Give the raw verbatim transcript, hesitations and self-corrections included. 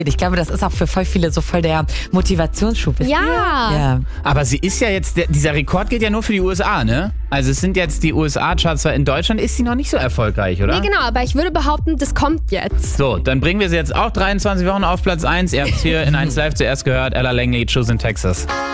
Ich glaube, das ist auch für voll viele so voll der Motivationsschub. Ja. ja. Aber sie ist ja jetzt, der, dieser Rekord gilt ja nur für die U S A, ne? Also es sind jetzt die U S A-Charts, weil in Deutschland ist sie noch nicht so erfolgreich, oder? Nee, genau, aber ich würde behaupten, das kommt jetzt. So, dann bringen wir sie jetzt auch dreiundzwanzig Wochen auf Platz eins. Ihr habt es hier in eins Live zuerst gehört, Ella Langley, Choose in Texas.